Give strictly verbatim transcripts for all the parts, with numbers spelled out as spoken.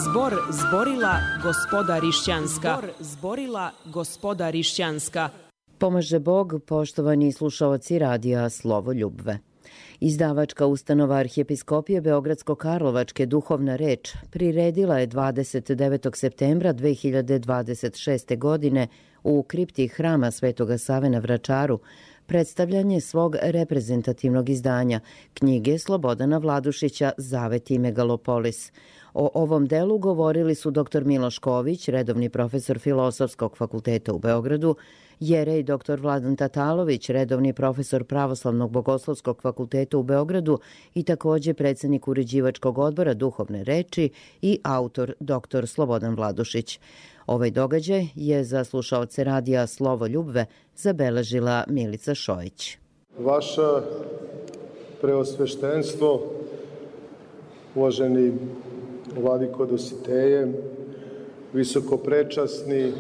Zbor zborila gospoda Rišćanska. Zbor zborila gospoda Rišćanska. Pomaže Bog, poštovani slušaoci radija Slovo Ljubve. Izdavačka ustanova Arhijepiskopije Beogradsko-Karlovačke Duhovna reč priredila je dvadeset devetog septembra dve hiljade dvadeset šeste. godine u kripti Hrama Svetoga Save na Vračaru predstavljanje svog reprezentativnog izdanja, knjige Slobodana Vladušića Zavet i Megalopolis. O ovom delu govorili su dr Miloš Ković, redovni profesor Filozofskog fakulteta u Beogradu, jerej dr Vladan Tatalović, redovni profesor Pravoslavnog bogoslovskog fakulteta u Beogradu i takođe predsednik uređivačkog odbora Duhovne reči i autor dr Slobodan Vladušić. Ovaj događaj je za slušaoce radija Slovo Ljubve zabeležila Milica Šojić. Vaša preosveštenstvo, uvaženi vladiko Dositeje, visokoprečasni,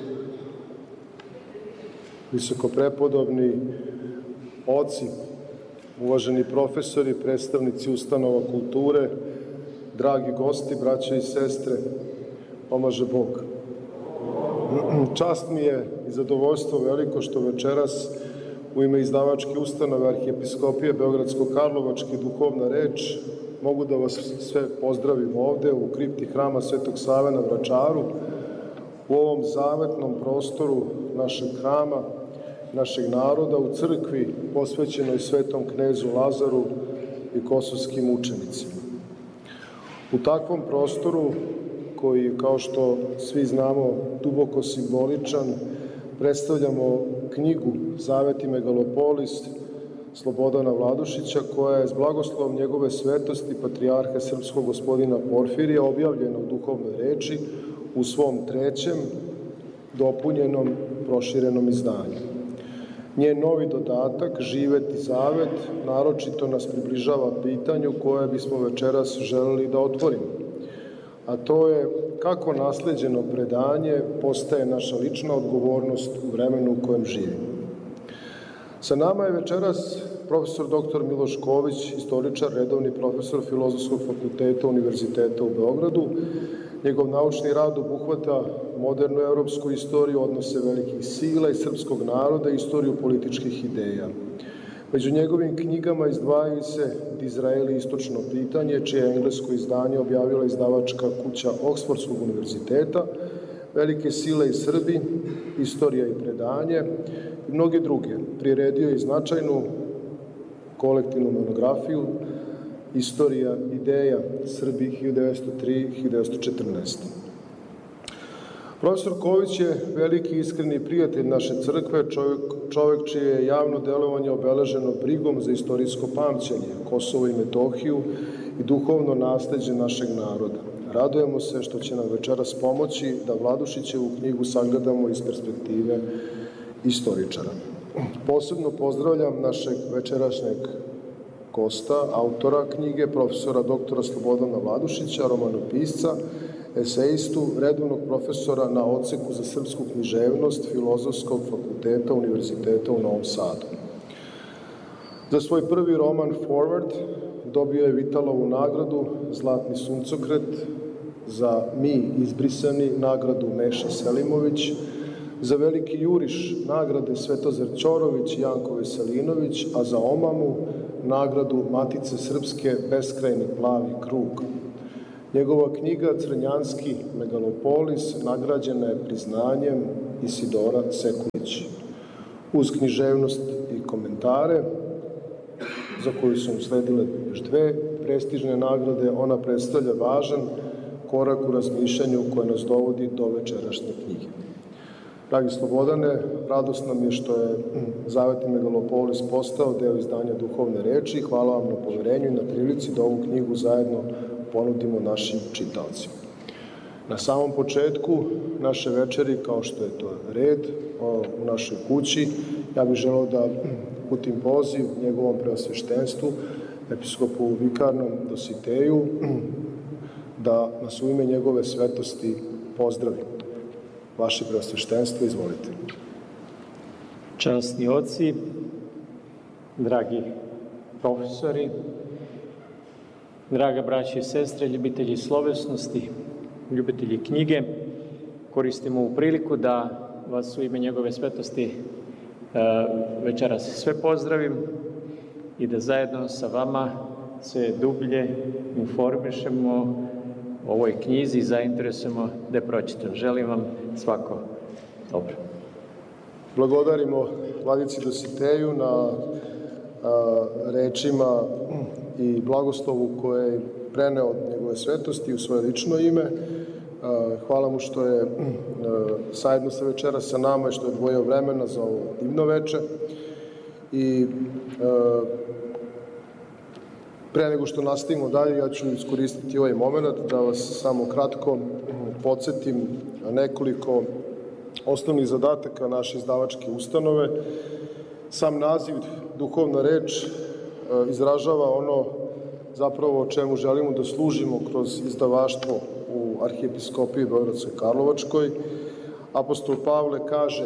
visokoprepodobni oci, uvaženi profesori, predstavnici ustanova kulture, dragi gosti, braće i sestre, pomaže Bog. Čast mi je i zadovoljstvo veliko što večeras u ime izdavačke ustanove Arhijepiskopije Beogradsko-Karlovačke Duhovna reč mogu da vas sve pozdravim ovde u kripti Hrama Svetog Save na Vračaru, u ovom zavetnom prostoru našeg hrama, našeg naroda, u crkvi posvećenoj Svetom knezu Lazaru i kosovskim učenicima. U takvom prostoru koji, kao što svi znamo, duboko simboličan, predstavljamo knjigu Zavet i Megalopolis Slobodana Vladušića, koja je s blagoslovom njegove svetosti patrijarha srpskog gospodina Porfirija objavljena u Duhovnoj reči u svom trećem, dopunjenom, proširenom izdanju. Njen novi dodatak, Živet i zavet, naročito nas približava pitanju koje bismo večeras želeli da otvorimo. A to je kako nasleđeno predanje postaje naša lična odgovornost u vremenu u kojem živimo. Sa nama je večeras profesor dr Miloš Ković, istoričar, redovni profesor Filozofskog fakulteta Univerziteta u Beogradu. Njegov naučni rad obuhvata modernu evropsku istoriju, odnose velikih sila i srpskog naroda i istoriju političkih ideja. Među njegovim knjigama izdvajaju se Dizraeli istočno pitanje, čije englesko izdanje objavila izdavačka kuća Oksfordskog univerziteta, Velike sile i Srbi, Istorija i predanje i mnoge druge. Priredio je značajnu kolektivnu monografiju Istorija ideja Srbi hiljadu devetsto tri do hiljadu devetsto četrnaeste. Profesor Ković je veliki iskreni prijatelj naše crkve, čovjek, čovjek čije je javno delovanje obeleženo brigom za istorijsko pamćenje, Kosovo i Metohiju i duhovno nasleđe našeg naroda. Radujemo se što će nam večeras pomoći da Vladušićevu knjigu sagledamo iz perspektive istoričara. Posebno pozdravljam našeg večerašnjeg gosta, autora knjige, profesora doktora Slobodana Vladušića, romanopisca, esejistu, redovnog profesora na odseku za srpsku književnost Filozofskog fakulteta Univerziteta u Novom Sadu. Za svoj prvi roman Forward dobio je Vitalovu nagradu Zlatni suncokret, za Mi izbrisani nagradu Meše Selimović, za Veliki juriš nagrade Svetozar Ćorović i Janko Veselinović, a za Omamu nagradu Matice Srpske Beskrajni plavi krug. Njegova knjiga Crnjanski Megalopolis nagrađena je priznanjem Isidora Sekulić. Uz književnost i komentare, za koju su usledile još dve prestižne nagrade, ona predstavlja važan korak u razmišljanju koje nas dovodi do večerašnje knjige. Dragi Slobodane, radost nam je što je Zavet i Megalopolis postao deo izdanja Duhovne reči. Hvala vam na poverenju i na prilici da ovu knjigu zajedno ponudimo našim čitaocima. Na samom početku naše večeri, kao što je to red u našoj kući, ja bih želeo da uputim poziv njegovom preosveštenstvu, episkopu vikarnom Dositeju, da nas u ime njegove svetosti pozdravi. Vaše preosveštenstvo, izvolite. Časni oci, dragi profesori, draga braća i sestre, ljubitelji slovesnosti, ljubitelji knjige, koristim ovu priliku da vas u ime njegove svetosti večeras sve pozdravim i da zajedno sa vama se dublje informišemo o ovoj knjizi i zainteresujemo da je pročitam. Želim vam svako dobro. Blagodarimo Vladici Dositeju na a, rečima i blagoslovu koje je preneo od njegove svetosti u svoje lično ime. A, hvala mu što je a, zajedno sa večera sa nama i što je odvojio vremena za ovo divno veče. I a, pre nego što nastavimo dalje, ja ću iskoristiti ovaj moment da vas samo kratko podsjetim nekoliko osnovnih zadataka naše izdavačke ustanove. Sam naziv Duhovna reč izražava ono zapravo o čemu želimo da služimo kroz izdavaštvo u Arhijepiskopiji Beogradskoj Karlovačkoj. Apostol Pavle kaže: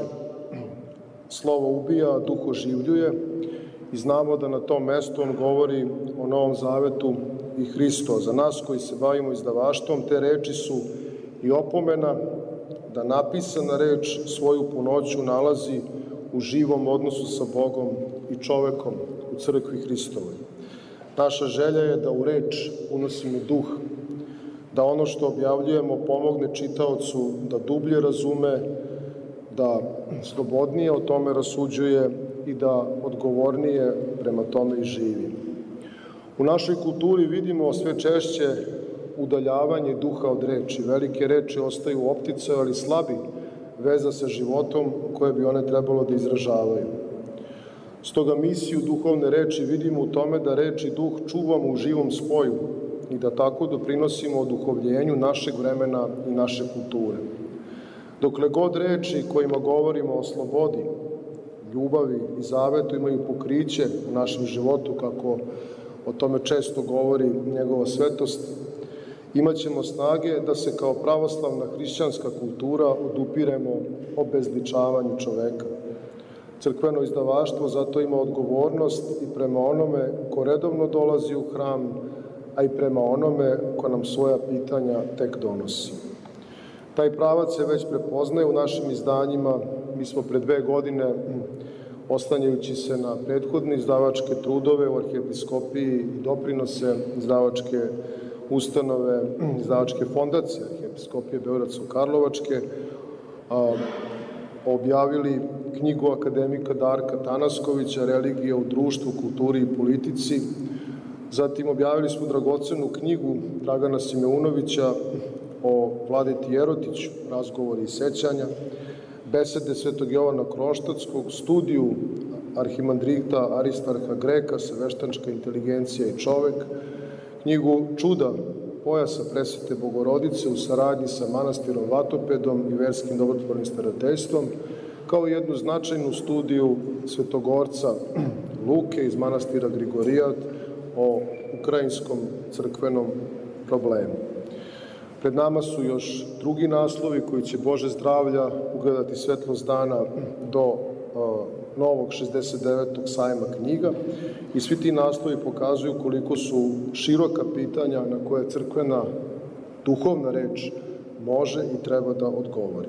slovo ubija, duh oživljuje, i znamo da na tom mestu on govori o Novom Zavetu i Hristo. Za nas koji se bavimo izdavaštvom, te reči su i opomena da napisana reč svoju punoću nalazi u živom odnosu sa Bogom i čovekom u crkvi Hristovoj. Naša želja je da u reč unosimo duh, da ono što objavljujemo pomogne čitaocu da dublje razume, da slobodnije o tome rasuđuje i da odgovornije prema tome i živi. U našoj kulturi vidimo sve češće udaljavanje duha od reči. Velike reči ostaju u opticaju, ali slabi veza sa životom koje bi one trebalo da izražavaju. Stoga misiju duhovne reči vidimo u tome da reč i duh čuvamo u živom spoju i da tako doprinosimo oduhovljenju našeg vremena i naše kulture. Dokle god reči kojima govorimo o slobodi, ljubavi i zavetu imaju pokriće u našem životu, kako o tome često govori njegova svetost, imaćemo snage da se kao pravoslavna hrišćanska kultura odupiremo obezličavanju čoveka. Crkveno izdavaštvo zato ima odgovornost i prema onome ko redovno dolazi u hram, a i prema onome ko nam svoja pitanja tek donosi. Taj pravac se već prepoznaje u našim izdanjima. Mi smo pre dve godine, oslanjajući se na prethodne izdavačke trudove u Arhijepiskopiji i doprinose izdavačke ustanove, izdavačke fondacije Arhijepiskopije Beogradsko-Karlovačke, objavili knjigu akademika Darka Tanaskovića Religija u društvu, kulturi i politici. Zatim objavili smo dragocenu knjigu Dragana Simeunovića o Vladeti Jerotiću, razgovori i sećanja, besede Svetog Jovana Kronštatskog, studiju arhimandrita Aristarha Greka, Veštačka inteligencija i čovek, knjigu Čuda pojasa Presvete Bogorodice u saradnji sa manastirom Vatopedom i verskim dobrotvornim starateljstvom, kao i jednu značajnu studiju Svetogorca Luke iz manastira Grigorijat o ukrajinskom crkvenom problemu. Pred nama su još drugi naslovi koji će Bože zdravlja ugledati svetlost dana do uh, novog šezdeset devetog sajma knjiga, i svi ti naslovi pokazuju koliko su široka pitanja na koje crkvena duhovna reč može i treba da odgovori.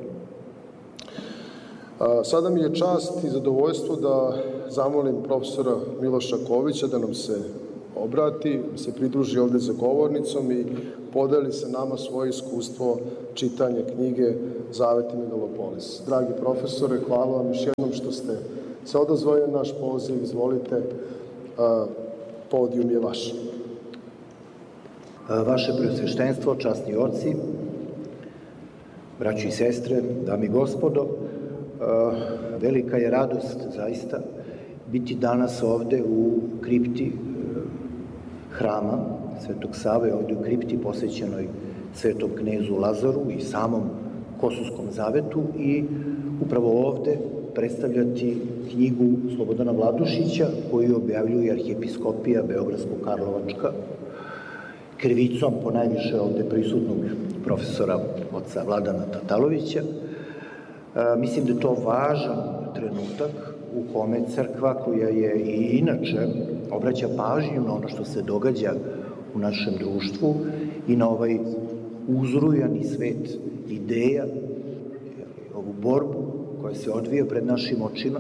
Uh, sada mi je čast i zadovoljstvo da zamolim profesora Miloša Kovića da nam se obrati, se pridruži ovde za govornicom i podeli sa nama svoje iskustvo čitanja knjige Zavet i Megalopolis. Dragi profesore, hvala vam još jednom što ste se odazvali na naš poziv. Izvolite, podijum je vaš. Vaše preosveštenstvo, časni oci, braći i sestre, dame i gospodo, velika je radost zaista biti danas ovde u kripti hrama Svetog Save, ovde u kripti posvećenoj Svetom knezu Lazaru i samom Kosovskom zavetu, i upravo ovde predstavljati knjigu Slobodana Vladušića koju objavljuje Arhijepiskopija Beogradsko-Karlovačka krivicom po najviše ovde prisutnog profesora oca Vladana Tatalovića. E, mislim da je to važan trenutak u kome crkva, koja je i inače obraća pažnju na ono što se događa u našem društvu i na ovaj uzrujani svet ideja, ovu borbu koja se odvija pred našim očima,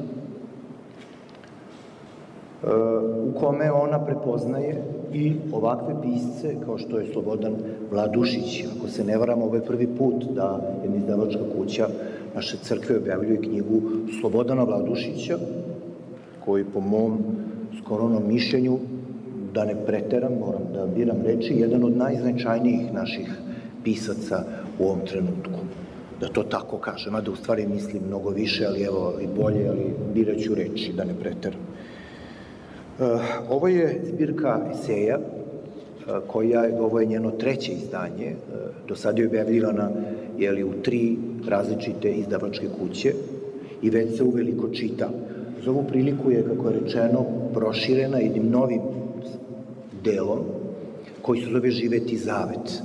u kome ona prepoznaje i ovakve pisce kao što je Slobodan Vladušić. Ako se ne varam, ovo je prvi put da jedna izdavačka kuća naše crkve objavljuje knjigu Slobodana Vladušića, koji po mom skromnom mišljenju, da ne preteram, moram da biram reči, jedan od najznačajnijih naših pisaca u ovom trenutku. Da to tako kažem, a da u stvari mislim mnogo više, ali evo i bolje, ali biraću reči, da ne preteram. Ovo je zbirka eseja, koja, ovo je njeno treće izdanje, do sada je objavljivana jeli, u tri različite izdavačke kuće i već se uveliko čita. Za ovu priliku je, kako je rečeno, proširena jednim novim delom koji se zove Živeti zavet.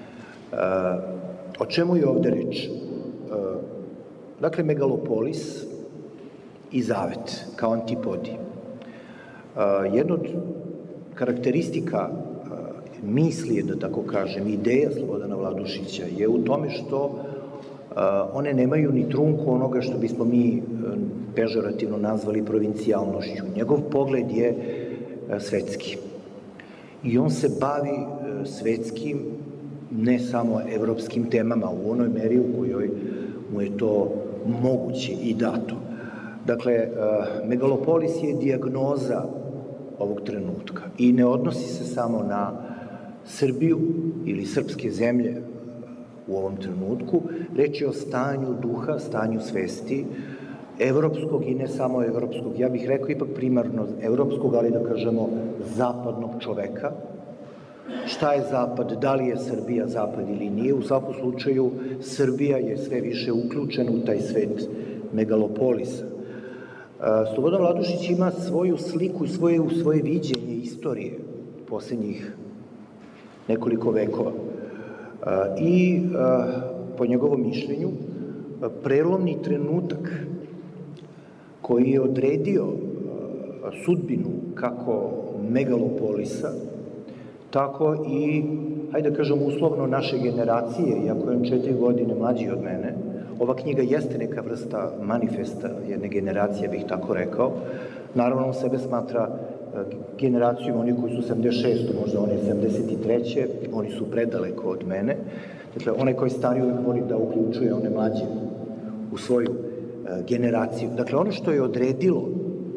O čemu je ovde reč? Dakle, megalopolis i zavet kao antipodi. Jedna od karakteristika misli, da tako kažem, ideja Slobodana Vladušića je u tome što one nemaju ni trunku onoga što bismo mi pežorativno nazvali provincijalnošću. Njegov pogled je svetski. I on se bavi svetskim, ne samo evropskim temama, u onoj meri u kojoj mu je to moguće i dato. Dakle, megalopolis je dijagnoza ovog trenutka i ne odnosi se samo na Srbiju ili srpske zemlje u ovom trenutku, reč je o stanju duha, stanju svesti, evropskog i ne samo evropskog, ja bih rekao ipak primarno evropskog, ali da kažemo zapadnog čoveka. Šta je zapad, da li je Srbija zapad ili nije, u svakom slučaju Srbija je sve više uključena u taj svet megalopolisa. Slobodan Vladušić ima svoju sliku i svoje, svoje viđenje istorije poslednjih nekoliko vekova. I po njegovom mišljenju prelomni trenutak koji je odredio sudbinu kako megalopolisa, tako i, hajde da kažem uslovno, naše generacije, iako je on četiri godine mlađi od mene. Ova knjiga jeste neka vrsta manifesta jedne generacije, bih tako rekao. Naravno, on sebe smatra generacijom, oni koji su sedamdeset šeste, možda on je sedamdeset treće, oni su predaleko od mene. Dakle, onaj koji stari uvek voli da uključuje one mlađe u svoju generaciju. Dakle, ono što je odredilo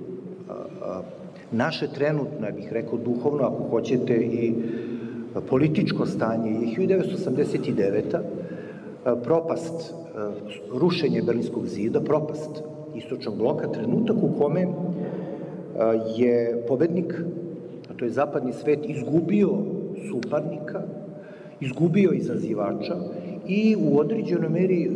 naše trenutno, ja bih rekao duhovno, ako hoćete, i političko stanje je hiljadu devetsto osamdeset deveta. propast, rušenje Berlinskog zida, propast istočnog bloka, trenutak u kome je pobednik, a to je zapadni svet, izgubio suparnika, izgubio izazivača i u određenoj meri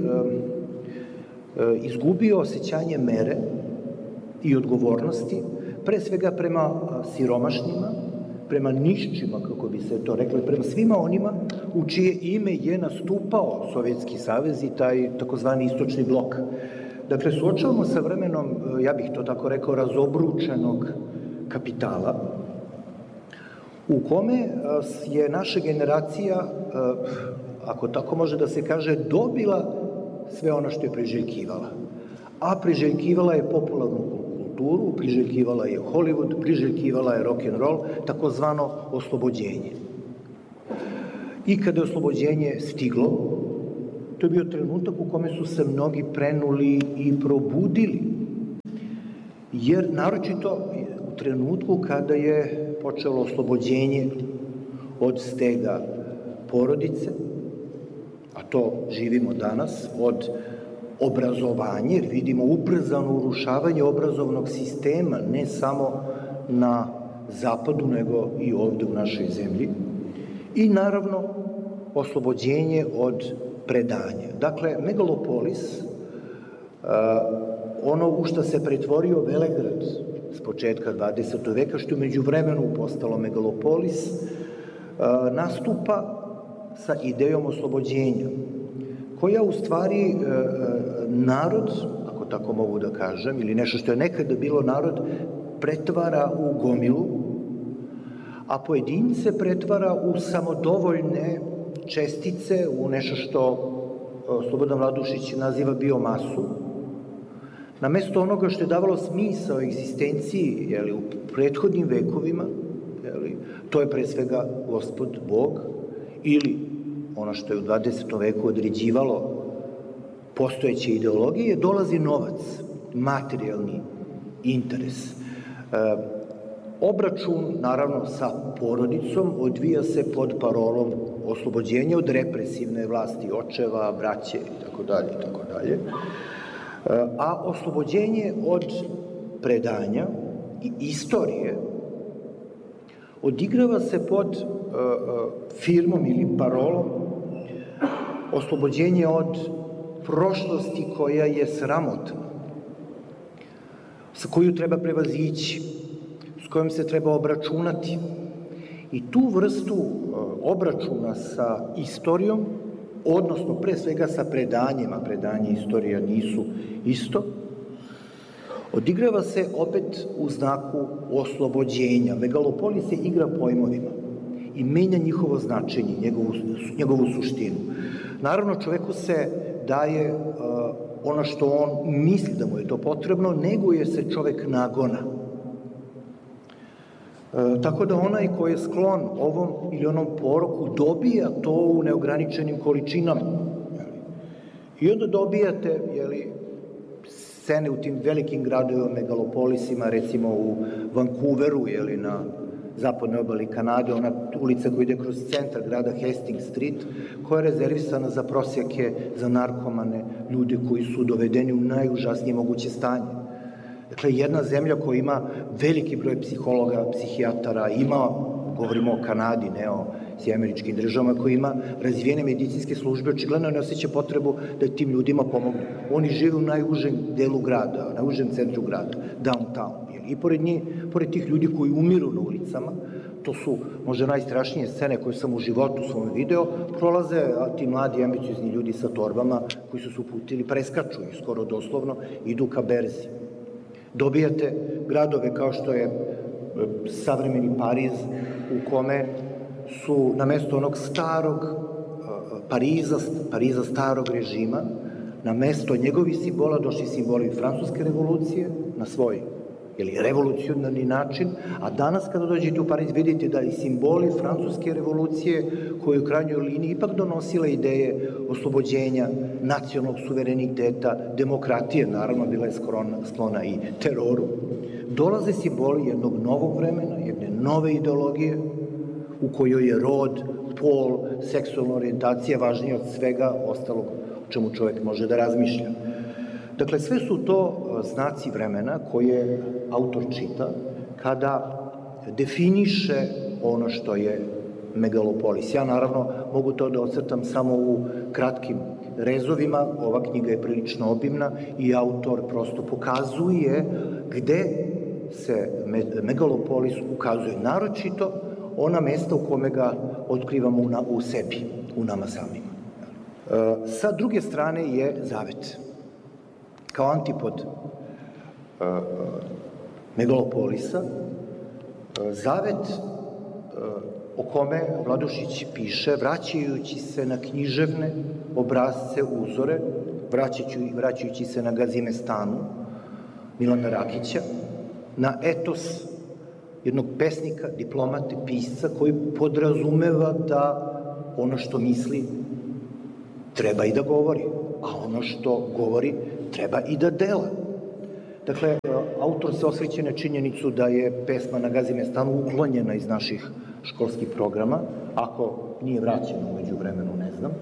izgubio osjećanje mere i odgovornosti, pre svega prema siromašnjima, prema nišćima, kako bi se to reklo, prema svima onima u čije ime je nastupao Sovjetski savez i taj takozvani istočni blok. Dakle, suočavamo sa vremenom, ja bih to tako rekao, razobručenog kapitala, u kome je naša generacija, ako tako može da se kaže, dobila sve ono što je priželjkivala. A priželjkivala je popularnu kulturu, priželjkivala je Hollywood, priželjkivala je rock'n'roll, takozvano oslobođenje. I kada je oslobođenje stiglo, to je bio trenutak u kome su se mnogi prenuli i probudili. Jer naročito u trenutku kada je počelo oslobođenje od stega porodice, a to živimo danas, od obrazovanja, jer vidimo ubrzano urušavanje obrazovnog sistema, ne samo na zapadu, nego i ovde u našoj zemlji. I naravno, oslobođenje od predanja. Dakle, megalopolis, ono u što se pretvorio Velegrad s početka dvadesetog veka, što je među vremenu postalo megalopolis, nastupa sa idejom oslobođenja, koja u stvari narod, ako tako mogu da kažem, ili nešto što je nekada bilo narod, pretvara u gomilu, a pojedince pretvara u samodovoljne čestice u nešto što Slobodan Vladušić naziva biomasu, na mesto onoga što je davalo smisao egzistenciji, jeli, u prethodnim vekovima, jeli, to je pre svega Gospod Bog, ili ono što je u dvadesetom veku određivalo postojeće ideologije, dolazi novac, materijalni interes. E, obračun, naravno, sa porodicom odvija se pod parolom oslobođenja od represivne vlasti očeva, braće i tako dalje i tako dalje. A oslobođenje od predanja i istorije odigrava se pod uh, firmom ili parolom oslobođenje od prošlosti koja je sramotna, sa koju treba prevazići, s kojom se treba obračunati. I tu vrstu uh, obračuna sa istorijom, odnosno pre svega sa predanjima, predanje i istorija nisu isto, odigrava se opet u znaku oslobođenja. Megalopolis se igra pojmovima i menja njihovo značenje, njegovu, njegovu suštinu. Naravno, čoveku se daje uh, ono što on misli da mu je to potrebno, neguje se čovek nagona. E, tako da onaj koji je sklon ovom ili onom poroku dobija to u neograničenim količinama. I onda dobijate, jeli, scene u tim velikim gradovima, megalopolisima, recimo u Vancouveru, jeli, na zapadnoj obali Kanade, ona ulica koja ide kroz centar grada, Hastings Street, koja je rezervisana za prosjake, za narkomane, ljude koji su dovedeni u najužasnije moguće stanje. Dakle, jedna zemlja koja ima veliki broj psihologa, psihijatara, ima, govorimo o Kanadi, ne o Sjedinjenim Državama, koja ima razvijene medicinske službe, očigledno ne osjeća potrebu da tim ljudima pomogu. Oni žive u najužem delu grada, najužem centru grada, downtown. I pored njih, pored tih ljudi koji umiru na ulicama, to su možda najstrašnije scene koje sam u životu svom video, prolaze ti mladi ambiciozni ljudi sa torbama koji su se uputili, preskaču ih skoro doslovno, idu ka berzi. Dobijate gradove kao što je savremeni Pariz, u kome su na mesto onog starog Pariza, Pariza starog režima, na mesto njegovih simbola došli simboli francuske revolucije na svoj ili revolucionarni način, a danas kada dođete u Pariz vidite da i simboli francuske revolucije koje u krajnjoj liniji ipak donosila ideje oslobođenja, nacionalnog suvereniteta, demokratije, naravno bila je sklona i teroru, dolaze simboli jednog novog vremena, jedne nove ideologije u kojoj je rod, pol, seksualna orijentacija važnija od svega ostalog o čemu čovjek može da razmišlja. Dakle, sve su to znaci vremena koje autor čita kada definiše ono što je megalopolis. Ja, naravno, mogu to da ocrtam samo u kratkim rezovima. Ova knjiga je prilično obimna i autor prosto pokazuje gde se megalopolis ukazuje, naročito ona mesta u kome ga otkrivamo u sebi, u nama samima. Sa druge strane je zavet. Kao antipod uh, megalopolisa, uh, zavet uh, o kome Vladušić piše, vraćajući se na književne obrazce, uzore, vraćajući, vraćajući se na Gazimestanu Milana Rakića, na etos jednog pesnika, diplomate, pisca, koji podrazumeva da ono što misli treba i da govori, a ono što govori treba i da dela. Dakle, autor se osvrće na činjenicu da je pesma na Gazimestanu uklonjena iz naših školskih programa, ako nije vraćena umeđu vremenu, ne znam.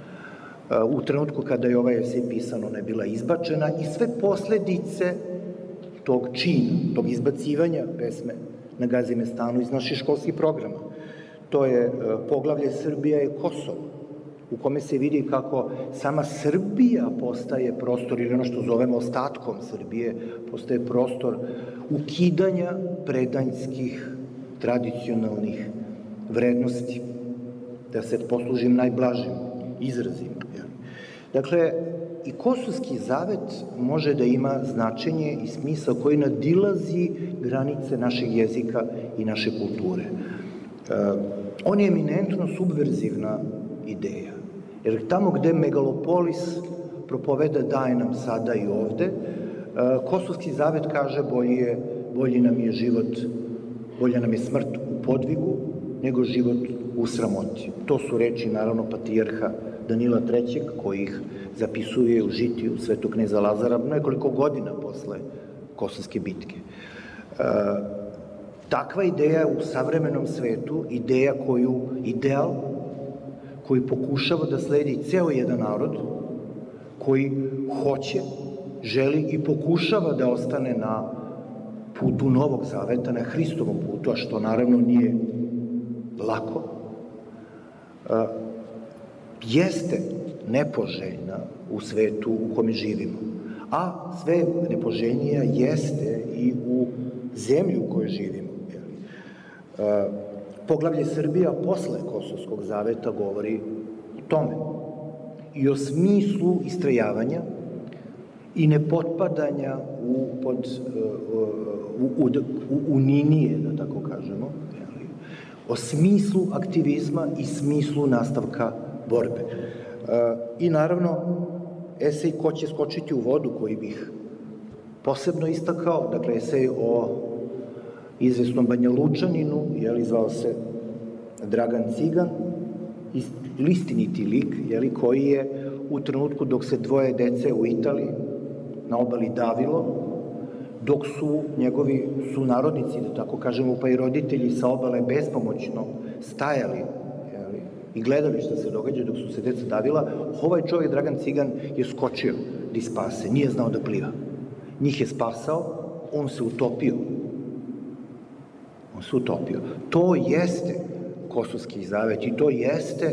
U trenutku kada je ovaj esej pisan, ona je bila izbačena i sve posledice tog čina, tog izbacivanja pesme na Gazimestanu iz naših školskih programa. To je poglavlje Srbija je Kosovo, u kome se vidi kako sama Srbija postaje prostor, ili ono što zovemo ostatkom Srbije, postaje prostor ukidanja predanjskih, tradicionalnih vrednosti, da se poslužim najblažim izrazima. Dakle, i Kosovski zavet može da ima značenje i smisao koji nadilazi granice našeg jezika i naše kulture. On je eminentno subverzivna ideja. Jer tamo gde megalopolis propoveda daj nam sada i ovde, Kosovski zavet kaže bolji, je, bolji nam je život, bolja nam je smrt u podvigu nego život u sramoti. To su reči, naravno, patrijarha Danila trećeg, koji ih zapisuje u žitiju Svetog kneza Lazara nekoliko godina posle Kosovske bitke. E, takva ideja u savremenom svetu, ideja koju, ideal koji pokušava da sledi ceo jedan narod, koji hoće, želi i pokušava da ostane na putu Novog Zaveta, na Hristovom putu, a što naravno nije lako, e, jeste nepoželjna u svetu u kome živimo. A sve nepoželjnija jeste i u zemlji u kojoj živimo. E, poglavlje Srbija posle Kosovskog zaveta govori o tome i o smislu istrajavanja i nepotpadanja u, pod, u, u, u, u ninije, da tako kažemo, o smislu aktivizma i smislu nastavka borbe. E, I naravno, esej Ko će skočiti u vodu, koji bih posebno istakao, dakle, esej o izvesnom Banja Lučaninu, jeli, zvao se Dragan Cigan, istiniti lik, jeli, koji je u trenutku dok se dvoje dece u Italiji na obali davilo, dok su njegovi sunarodnici, da tako kažemo, pa i roditelji sa obale bespomoćno stajali, jeli, i gledali šta se događa dok su se deca davila, ovaj čovjek, Dragan Cigan, je skočio da ih spase, nije znao da pliva. Njih je spasao, on se utopio. On se utopio. To jeste Kosovski zavet i to jeste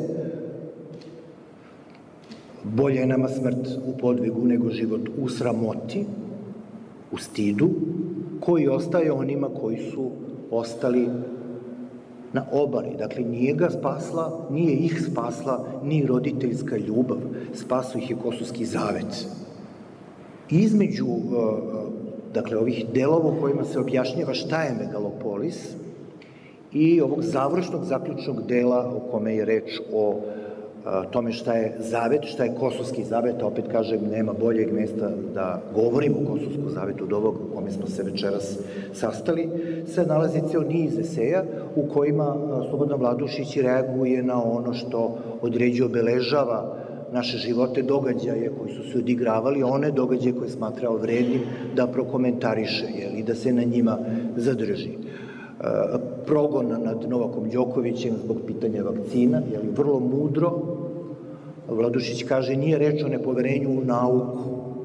bolje je nama smrt u podvigu nego život u sramoti, u stidu, koji ostaje onima koji su ostali na obali. Dakle, nije ga spasla, nije ih spasla ni roditeljska ljubav, spasao ih je Kosovski zavet. Između, dakle, ovih delova u kojima se objašnjava šta je megalopolis i ovog završnog, zaključnog dela u kome je reč o tome šta je zavet, šta je Kosovski zavet, a opet kažem, nema boljeg mesta da govorimo o Kosovskom zavetu od ovog u kome smo se večeras sastali, se nalazi ceo niz eseja u kojima Slobodan Vladušić reaguje na ono što određuje, obeležava naše živote, događaje koji su se odigravali, one događaje koje je smatrao vrednim da prokomentariše, jel, i da se na njima zadrži. Progon nad Novakom Đokovićem zbog pitanja vakcina, jel, vrlo mudro, Vladušić kaže, nije reč o nepoverenju u nauku,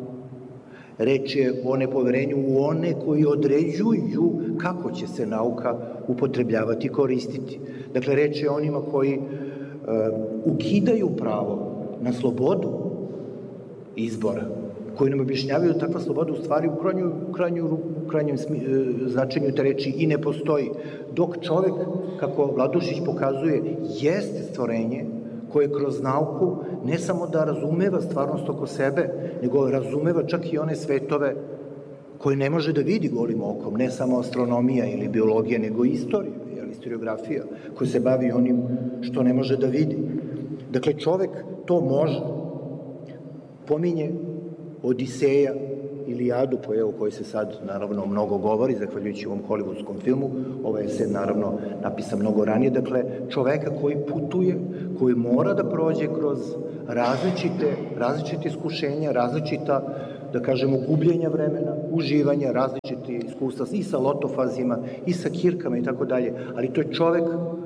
reč je o nepoverenju u one koji određuju kako će se nauka upotrebljavati i koristiti. Dakle, reč je o onima koji uh, ukidaju pravo na slobodu izbora, koji nam objašnjavaju da takva sloboda u stvari u krajnju, u krajnju, u krajnjem značenju te reči i ne postoji. Dok čovek, kako Vladušić pokazuje, jeste stvorenje koje kroz nauku ne samo da razumeva stvarnost oko sebe, nego razumeva čak i one svetove koje ne može da vidi golim okom, ne samo astronomija ili biologija, nego istorija, jel, historiografija, koja se bavi onim što ne može da vidi. Dakle, čovek to može. Pominje Odiseja, Ilijadu, o kojoj se sad naravno mnogo govori, zahvaljujući ovom hollywoodskom filmu, ovaj je se naravno napisan mnogo ranije, dakle čoveka koji putuje, koji mora da prođe kroz različite, različite iskušenja, različita, da kažemo, gubljenja vremena, uživanja, različite iskustva i sa lotofazima, i sa kirkama i tako dalje, ali to je čovek